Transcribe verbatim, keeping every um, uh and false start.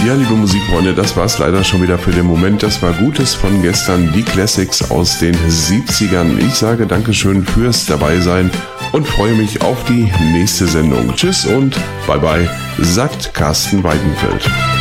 Ja, liebe Musikfreunde, das war's leider schon wieder für den Moment. Das war Gutes von gestern, die Classics aus den siebzigern. Ich sage Dankeschön fürs Dabeisein und freue mich auf die nächste Sendung. Tschüss und bye bye, sagt Carsten Weidenfeld.